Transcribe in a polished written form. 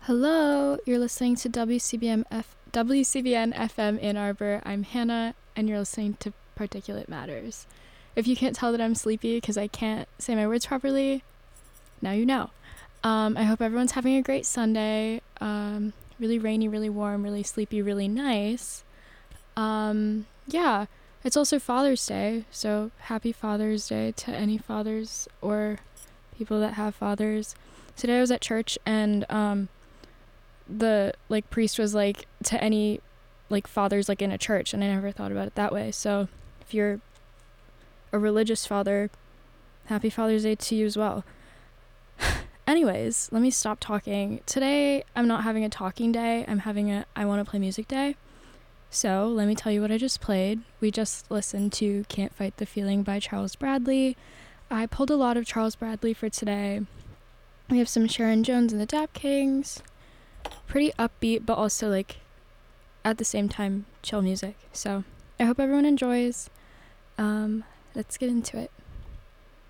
Hello, you're listening to WCBN FM Ann Arbor. I'm Hannah, and you're listening to Particulate Matters. If you can't tell that I'm sleepy because I can't say my words properly, now you know. I hope everyone's having a great Sunday. Really rainy, really warm, really sleepy, really nice. Yeah, it's also Father's Day, so happy Father's Day to any fathers or people that have fathers. Today I was at church and the priest was like to any fathers in a church, and I never thought about it that way. So if you're a religious father, happy Father's Day to you as well. Anyways, let me stop talking. Today I'm not having a talking day, I'm having a I want to play music day. So let me tell you what I just played. We just listened to Can't Fight the Feeling by Charles Bradley. I pulled a lot of Charles Bradley for today. We have some Sharon Jones and the Dap Kings. Pretty upbeat, but also at the same time chill music. So I hope everyone enjoys. Let's get into it.